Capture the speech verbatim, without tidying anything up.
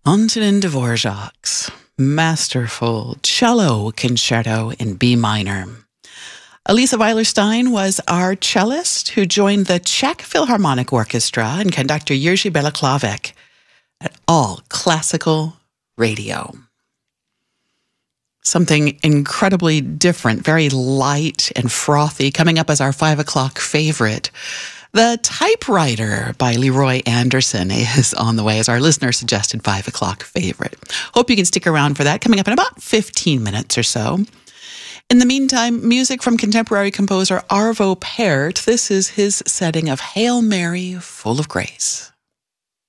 Antonin Dvorak's masterful cello concerto in B minor. Elisa Weilerstein was our cellist who joined the Czech Philharmonic Orchestra and conductor Jiří Bělohlávek at All Classical Radio. Something incredibly different, very light and frothy, coming up as our five o'clock favorite. The Typewriter by Leroy Anderson is on the way as our listener-suggested five o'clock favorite. Hope you can stick around for that, coming up in about fifteen minutes or so. In the meantime, music from contemporary composer Arvo Pärt. This is his setting of Hail Mary, Full of Grace.